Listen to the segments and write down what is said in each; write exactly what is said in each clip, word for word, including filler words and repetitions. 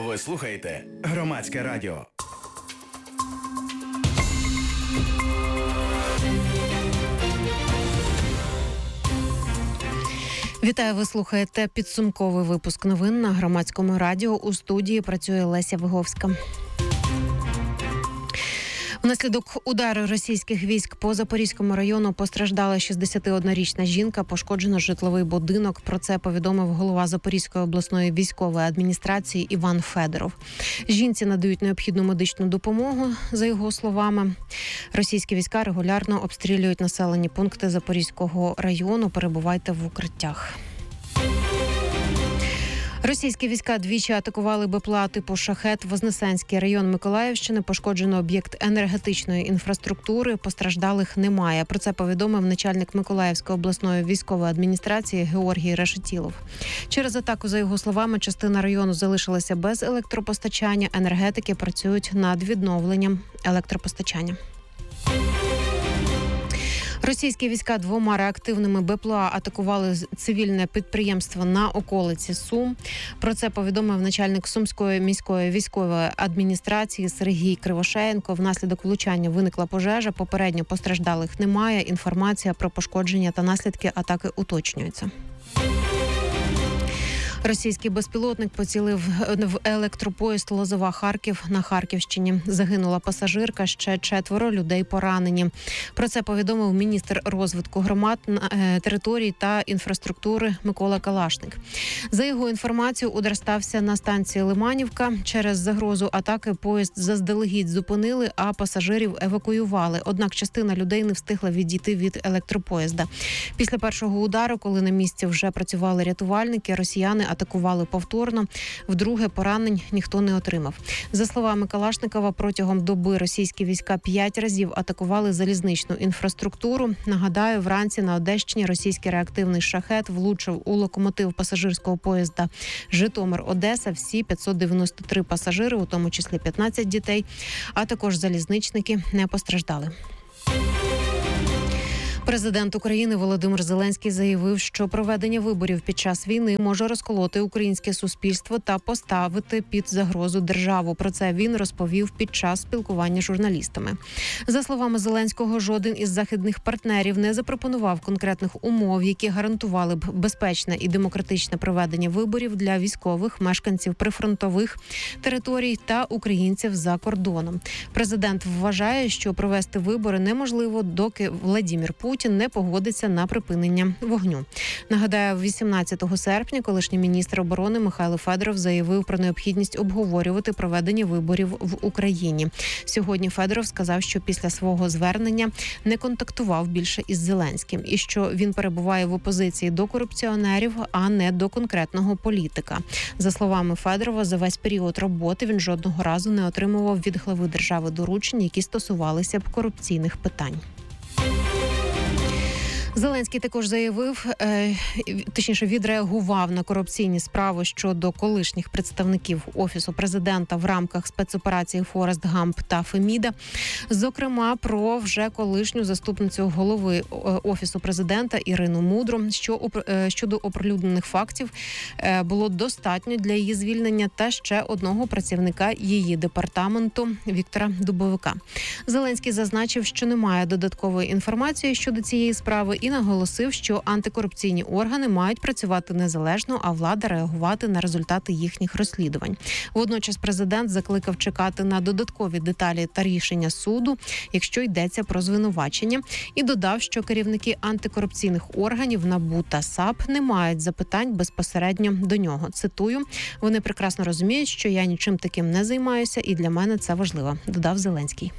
Ви слухаєте Громадське радіо. Вітаю, ви слухаєте підсумковий випуск новин на Громадському радіо. У студії працює Леся Виговська. Внаслідок удару російських військ по Запорізькому району постраждала шістдесятиоднорічна жінка, пошкоджено житловий будинок. Про це повідомив голова Запорізької обласної військової адміністрації Іван Федоров. Жінці надають необхідну медичну допомогу, за його словами. Російські війська регулярно обстрілюють населені пункти Запорізького району. Перебувайте в укриттях. Російські війська двічі атакували БПЛА типу «Шахет». Вознесенський район Миколаївщини, пошкоджено об'єкт енергетичної інфраструктури, постраждалих немає. Про це повідомив начальник Миколаївської обласної військової адміністрації Георгій Решетілов. Через атаку, за його словами, частина району залишилася без електропостачання. Енергетики працюють над відновленням електропостачання. Російські війська двома реактивними БПЛА атакували цивільне підприємство на околиці Сум. Про це повідомив начальник Сумської міської військової адміністрації Сергій Кривошеєнко. Внаслідок влучання виникла пожежа. Попередньо постраждалих немає. Інформація про пошкодження та наслідки атаки уточнюється. Російський безпілотник поцілив в електропоїзд Лозова-Харків на Харківщині. Загинула пасажирка, ще четверо людей поранені. Про це повідомив міністр розвитку громад, територій та інфраструктури Микола Калашник. За його інформацією, удар стався на станції Лиманівка. Через загрозу атаки поїзд заздалегідь зупинили, а пасажирів евакуювали. Однак частина людей не встигла відійти від електропоїзда. Після першого удару, коли на місці вже працювали рятувальники, росіяни атакували повторно. Вдруге поранень ніхто не отримав. За словами Калашникова, протягом доби російські війська п'ять разів атакували залізничну інфраструктуру. Нагадаю, вранці на Одещині російський реактивний «Шахет» влучив у локомотив пасажирського поїзда Житомир-Одеса. Всі п'ятсот дев'яносто три пасажири, у тому числі п'ятнадцять дітей, а також залізничники, не постраждали. Президент України Володимир Зеленський заявив, що проведення виборів під час війни може розколоти українське суспільство та поставити під загрозу державу. Про це він розповів під час спілкування з журналістами. За словами Зеленського, жоден із західних партнерів не запропонував конкретних умов, які гарантували б безпечне і демократичне проведення виборів для військових, мешканців прифронтових територій та українців за кордоном. Президент вважає, що провести вибори неможливо, доки Владимир Путін не погодиться на припинення вогню. Нагадаю, вісімнадцятого серпня колишній міністр оборони Михайло Федоров заявив про необхідність обговорювати проведення виборів в Україні. Сьогодні Федоров сказав, що після свого звернення не контактував більше із Зеленським і що він перебуває в опозиції до корупціонерів, а не до конкретного політика. За словами Федорова, за весь період роботи він жодного разу не отримував від глави держави доручень, які стосувалися б корупційних питань. Зеленський також заявив, точніше відреагував на корупційні справи щодо колишніх представників Офісу президента в рамках спецоперації «Форест Гамп» та «Феміда». Зокрема, про вже колишню заступницю голови Офісу президента Ірину Мудру, що щодо оприлюднених фактів було достатньо для її звільнення, та ще одного працівника її департаменту Віктора Дубовика. Зеленський зазначив, що немає додаткової інформації щодо цієї справи і наголосив, що антикорупційні органи мають працювати незалежно, а влада реагувати на результати їхніх розслідувань. Водночас президент закликав чекати на додаткові деталі та рішення суду, якщо йдеться про звинувачення, і додав, що керівники антикорупційних органів НАБУ та САП не мають запитань безпосередньо до нього. Цитую: «Вони прекрасно розуміють, що я нічим таким не займаюся, і для мене це важливо», – додав Зеленський.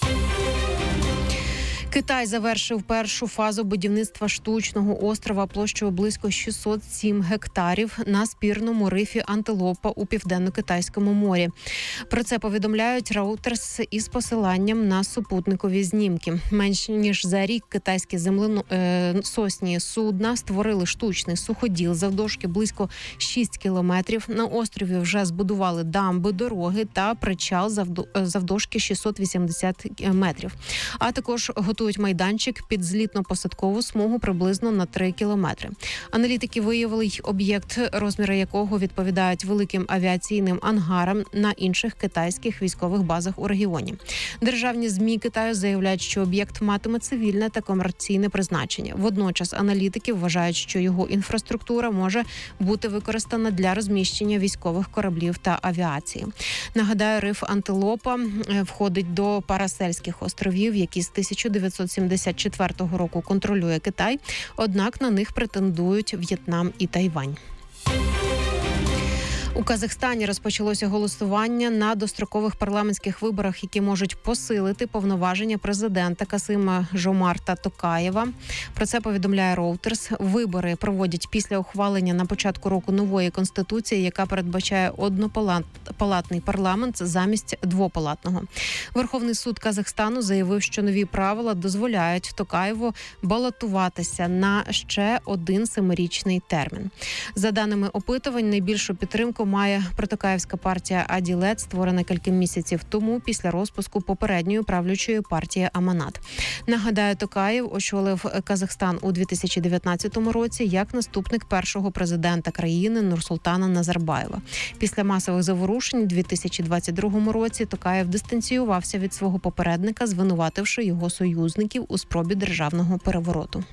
Китай завершив першу фазу будівництва штучного острова площею близько шістсот сім гектарів на спірному рифі Антилопа у Південно-Китайському морі. Про це повідомляють Reuters із посиланням на супутникові знімки. Менш ніж за рік китайські землесосні судна створили штучний суходіл завдовжки близько шість кілометрів. На острові вже збудували дамби, дороги та причал завдовжки шістсот вісімдесят метрів. А також готують підготують майданчик під злітно-посадкову смугу приблизно на три кілометри. Аналітики виявили й об'єкт, розміри якого відповідають великим авіаційним ангарам на інших китайських військових базах у регіоні. Державні ЗМІ Китаю заявляють, що об'єкт матиме цивільне та комерційне призначення. Водночас аналітики вважають, що його інфраструктура може бути використана для розміщення військових кораблів та авіації. Нагадаю, риф Антилопа входить до Парасельських островів, які з тисяча дев'ятсот сімдесят четвертого року контролює Китай, однак на них претендують В'єтнам і Тайвань. У Казахстані розпочалося голосування на дострокових парламентських виборах, які можуть посилити повноваження президента Касима Жомарта Токаєва. Про це повідомляє Reuters. Вибори проводять після ухвалення на початку року нової конституції, яка передбачає однопалатний парламент замість двопалатного. Верховний суд Казахстану заявив, що нові правила дозволяють Токаєву балотуватися на ще один семирічний термін. За даними опитувань, найбільшу підтримку має протокаївська партія Аділет, створена кілька місяців тому після розпуску попередньої правлячої партії Аманат. Нагадаю, Токаєв очолив Казахстан у дві тисячі дев'ятнадцятому році як наступник першого президента країни Нурсултана Назарбаєва. Після масових заворушень у дві тисячі двадцять другому році Токаєв дистанціювався від свого попередника, звинувативши його союзників у спробі державного перевороту.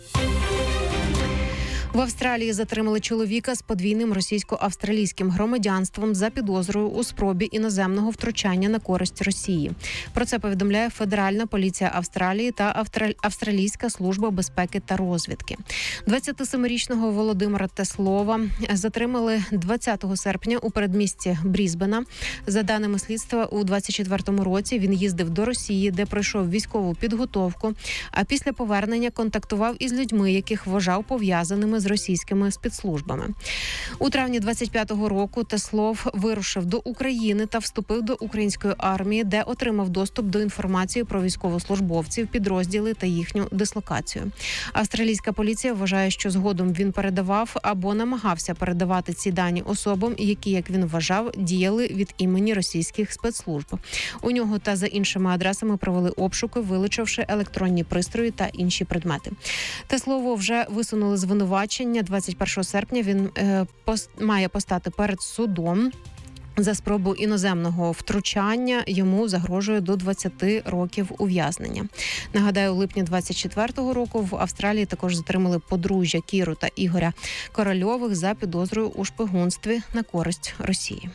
В Австралії затримали чоловіка з подвійним російсько-австралійським громадянством за підозрою у спробі іноземного втручання на користь Росії. Про це повідомляє Федеральна поліція Австралії та Австралійська служба безпеки та розвідки. двадцятисемирічного Володимира Теслова затримали двадцятого серпня у передмісті Брізбена. За даними слідства, у двадцять четвертому році він їздив до Росії, де пройшов військову підготовку, а після повернення контактував із людьми, яких вважав пов'язаними з російськими спецслужбами. У травні двадцять п'ятого року Теслов вирушив до України та вступив до української армії, де отримав доступ до інформації про військовослужбовців, підрозділи та їхню дислокацію. Австралійська поліція вважає, що згодом він передавав або намагався передавати ці дані особам, які, як він вважав, діяли від імені російських спецслужб. У нього та за іншими адресами провели обшуки, вилучивши електронні пристрої та інші предмети. Теслову вже висунули звинувачення. двадцять першого серпня він е, пост, має постати перед судом. За спробу іноземного втручання йому загрожує до двадцяти років ув'язнення. Нагадаю, у липні двадцять четвертого року в Австралії також затримали подружжя Кіру та Ігоря Корольових за підозрою у шпигунстві на користь Росії.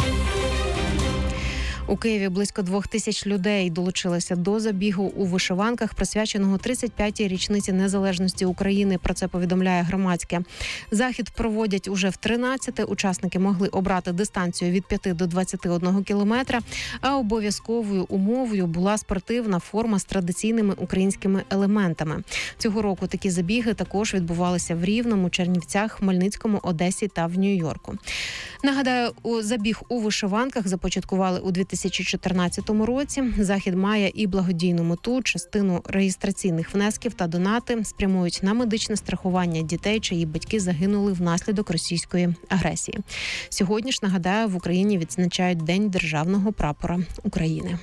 У Києві близько двох тисяч людей долучилися до забігу у вишиванках, присвяченого тридцять п'ятій річниці незалежності України. Про це повідомляє Громадське. Захід проводять уже в тринадцяте. Учасники могли обрати дистанцію від п'яти до двадцяти одного кілометра, а обов'язковою умовою була спортивна форма з традиційними українськими елементами. Цього року такі забіги також відбувалися в Рівному, Чернівцях, Хмельницькому, Одесі та в Нью-Йорку. Нагадаю, у забіг у вишиванках започаткували у дві тисячі чотирнадцятому році. Захід має і благодійну мету. Частину реєстраційних внесків та донати спрямують на медичне страхування дітей, чиї батьки загинули внаслідок російської агресії. Сьогодні ж, нагадаю, в Україні відзначають День державного прапора України.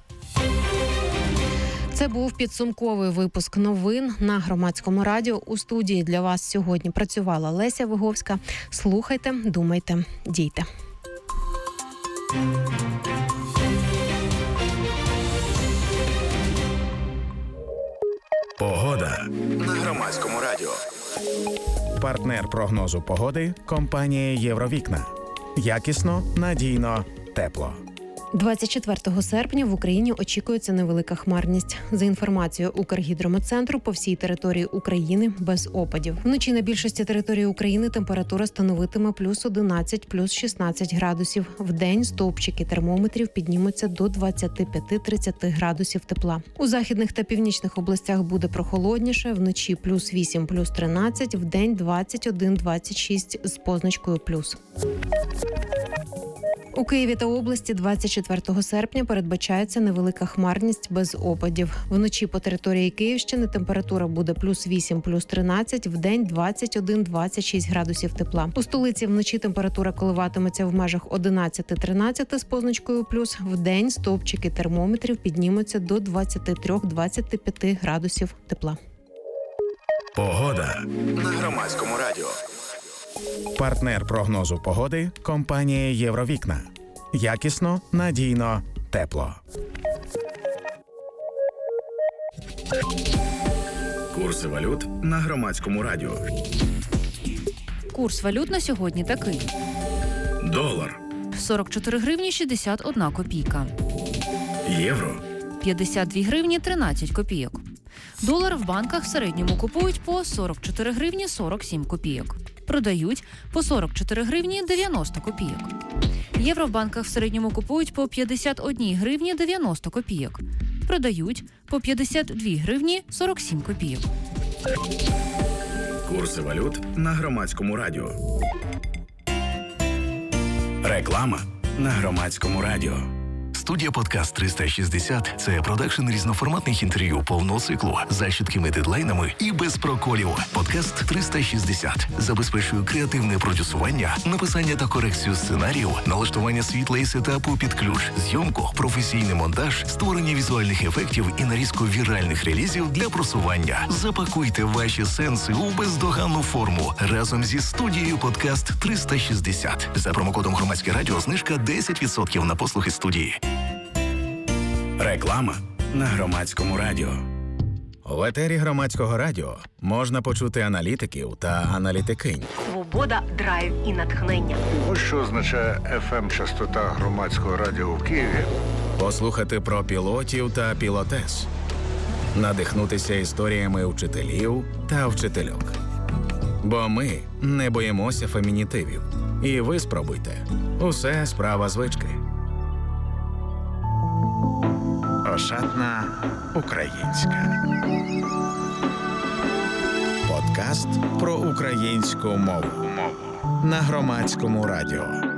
Це був підсумковий випуск новин на Громадському радіо. У студії для вас сьогодні працювала Леся Виговська. Слухайте, думайте, дійте. Погода на Громадському радіо. Партнер прогнозу погоди – компанія «Євровікна». Якісно, надійно, тепло. двадцять четвертого серпня в Україні очікується невелика хмарність. За інформацією Укргідрометцентру, по всій території України без опадів. Вночі на більшості території України температура становитиме плюс одинадцять, плюс шістнадцять градусів. Вдень стовпчики термометрів піднімуться до двадцять п'ять - тридцять градусів тепла. У західних та північних областях буде прохолодніше. Вночі плюс вісім, плюс тринадцять, вдень двадцять один - двадцять шість з позначкою плюс. У Києві та області двадцять четвертого серпня передбачається невелика хмарність без опадів. Вночі по території Київщини температура буде плюс вісім, плюс тринадцять, вдень двадцять один - двадцять шість градусів тепла. У столиці вночі температура коливатиметься в межах одинадцять - тринадцять з позначкою плюс. Вдень стовпчики термометрів піднімуться до двадцять три - двадцять п'ять градусів тепла. Погода на Громадському радіо. Партнер прогнозу погоди – компанія «Євровікна». Якісно, надійно, тепло. Курси валют на Громадському радіо. Курс валют на сьогодні такий. Долар. сорок чотири гривні шістдесят одна копійка. Євро. п'ятдесят дві гривні тринадцять копійок. Долар в банках в середньому купують по сорок чотири гривні сорок сім копійок. Продають по сорок чотири гривні дев'яносто копійок. Євро в банках в середньому купують по п'ятдесят одні гривні дев'яносто копійок. Продають по п'ятдесят дві гривні сорок сім копійок. Курси валют на Громадському радіо. Реклама на Громадському радіо. Студія «Подкаст триста шістдесят» – це продакшн різноформатних інтерв'ю повного циклу за чіткими дедлайнами і без проколів. «Подкаст триста шістдесят» забезпечує креативне продюсування, написання та корекцію сценарію, налаштування світла і сетапу під ключ, зйомку, професійний монтаж, створення візуальних ефектів і нарізку віральних релізів для просування. Запакуйте ваші сенси у бездоганну форму разом зі студією «Подкаст триста шістдесят». За промокодом «Громадське радіо» знижка десять відсотків на послуги студії. Реклама на Громадському радіо. В етері Громадського радіо можна почути аналітиків та аналітикинь. Свобода, драйв і натхнення. Ось що означає еф ем-частота Громадського радіо в Києві. Послухати про пілотів та пілотес. Надихнутися історіями вчителів та вчительок. Бо ми не боїмося фемінітивів. І ви спробуйте. Усе справа звички. Ошатна українська. Подкаст про українську мову. На Громадському радіо.